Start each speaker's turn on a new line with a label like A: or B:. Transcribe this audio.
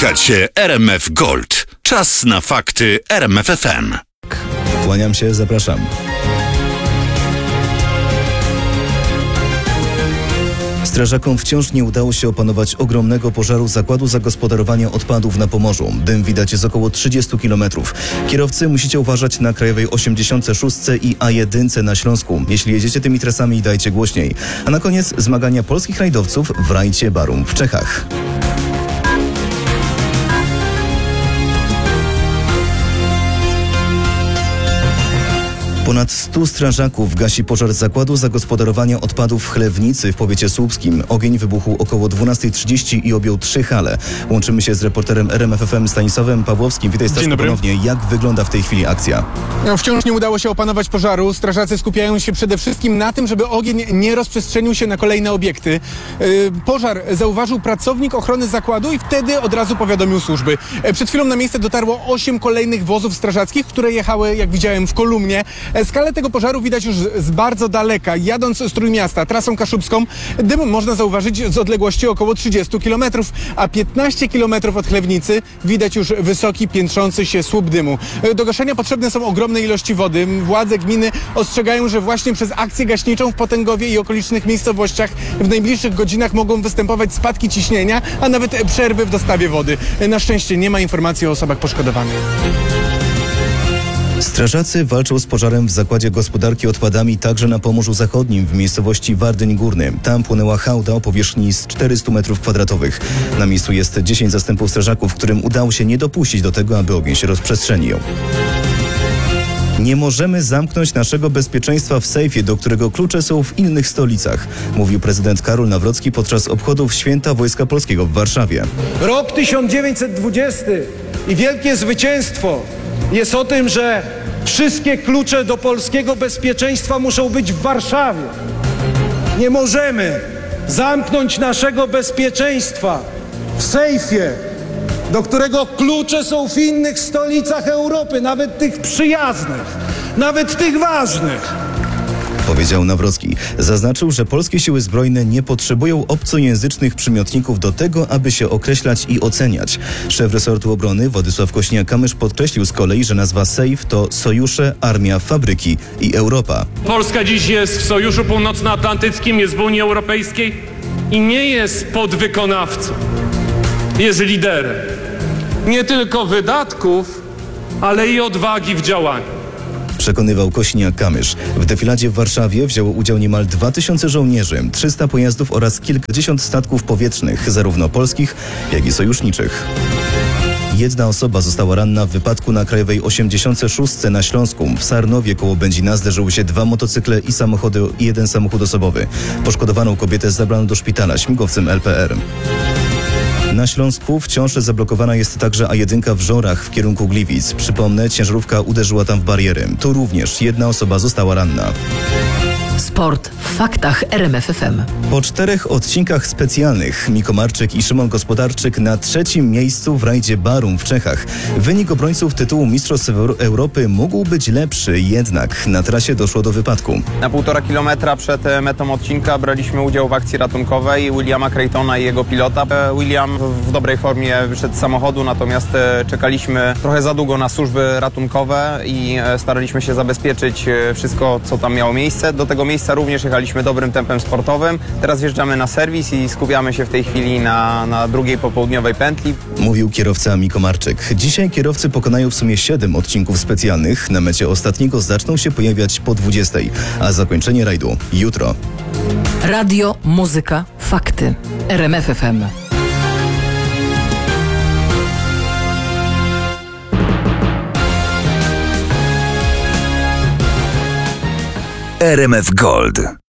A: Słuchacie RMF Gold. Czas na fakty RMF FM.
B: Kłaniam się, zapraszam. Strażakom wciąż nie udało się opanować ogromnego pożaru zakładu zagospodarowania odpadów na Pomorzu. Dym widać z około 30 km. Kierowcy musicie uważać na Krajowej 86 i A1 na Śląsku. Jeśli jedziecie tymi trasami, dajcie głośniej. A na koniec zmagania polskich rajdowców w rajdzie Barum w Czechach. Ponad 100 strażaków gasi pożar zakładu zagospodarowania odpadów w Chlewnicy w powiecie słupskim. Ogień wybuchł około 12:30 i objął 3 hale. Łączymy się z reporterem RMF FM Stanisławem Pawłowskim. Witaj, Staszku, ponownie. Jak wygląda w tej chwili akcja?
C: Wciąż nie udało się opanować pożaru. Strażacy skupiają się przede wszystkim na tym, żeby ogień nie rozprzestrzenił się na kolejne obiekty. Pożar zauważył pracownik ochrony zakładu i wtedy od razu powiadomił służby. Przed chwilą na miejsce dotarło 8 kolejnych wozów strażackich, które jechały, jak widziałem, w kolumnie. Skalę tego pożaru widać już z bardzo daleka. Jadąc z Trójmiasta trasą kaszubską, dym można zauważyć z odległości około 30 km, a 15 km od Chlewnicy widać już wysoki, piętrzący się słup dymu. Do gaszenia potrzebne są ogromne ilości wody. Władze gminy ostrzegają, że właśnie przez akcję gaśniczą w Potęgowie i okolicznych miejscowościach w najbliższych godzinach mogą występować spadki ciśnienia, a nawet przerwy w dostawie wody. Na szczęście nie ma informacji o osobach poszkodowanych.
B: Strażacy walczą z pożarem w zakładzie gospodarki odpadami także na Pomorzu Zachodnim w miejscowości Wardyń Górny. Tam płynęła hałda o powierzchni z 400 m2. Na miejscu jest 10 zastępów strażaków, którym udało się nie dopuścić do tego, aby ogień się rozprzestrzenił. Nie możemy zamknąć naszego bezpieczeństwa w sejfie, do którego klucze są w innych stolicach, mówił prezydent Karol Nawrocki podczas obchodów Święta Wojska Polskiego w Warszawie.
D: Rok 1920 i wielkie zwycięstwo jest o tym, że wszystkie klucze do polskiego bezpieczeństwa muszą być w Warszawie. Nie możemy zamknąć naszego bezpieczeństwa w sejfie, do którego klucze są w innych stolicach Europy, nawet tych przyjaznych, nawet tych ważnych,
B: powiedział Nawrocki. Zaznaczył, że polskie siły zbrojne nie potrzebują obcojęzycznych przymiotników do tego, aby się określać i oceniać. Szef resortu obrony Władysław Kośniak-Kamysz podkreślił z kolei, że nazwa SAFE to sojusze, armia, fabryki i Europa.
E: Polska dziś jest w Sojuszu Północnoatlantyckim, jest w Unii Europejskiej i nie jest podwykonawcą. Jest liderem. Nie tylko wydatków, ale i odwagi w działaniu.
B: Przekonywał Kośniak-Kamysz. W defiladzie w Warszawie wzięło udział niemal 2000 żołnierzy, 300 pojazdów oraz kilkadziesiąt statków powietrznych, zarówno polskich, jak i sojuszniczych. Jedna osoba została ranna w wypadku na Krajowej 86 na Śląsku. W Sarnowie koło Będzina zderzyły się 2 motocykle i jeden samochód osobowy. Poszkodowaną kobietę zabrano do szpitala śmigłowcem LPR. Na Śląsku wciąż zablokowana jest także A1 w Żorach w kierunku Gliwic. Przypomnę, ciężarówka uderzyła tam w bariery. Tu również jedna osoba została ranna.
F: Sport w faktach RMF FM.
B: Po 4 odcinkach specjalnych Miko Marczyk i Szymon Gospodarczyk na 3. miejscu w rajdzie Barum w Czechach. Wynik obrońców tytułu Mistrzostw Europy mógł być lepszy, jednak na trasie doszło do wypadku.
G: Na 1,5 kilometra przed metą odcinka braliśmy udział w akcji ratunkowej Williama Craytona i jego pilota. William w dobrej formie wyszedł z samochodu, natomiast czekaliśmy trochę za długo na służby ratunkowe i staraliśmy się zabezpieczyć wszystko, co tam miało miejsce. Do tego miejsca również jechaliśmy dobrym tempem sportowym. Teraz wjeżdżamy na serwis i skupiamy się w tej chwili na drugiej popołudniowej pętli.
B: Mówił kierowca Miko Marczyk. Dzisiaj kierowcy pokonają w sumie 7 odcinków specjalnych. Na mecie ostatniego zaczną się pojawiać po 20, a zakończenie rajdu jutro.
F: Radio, muzyka, fakty. RMF FM.
A: RMF Gold.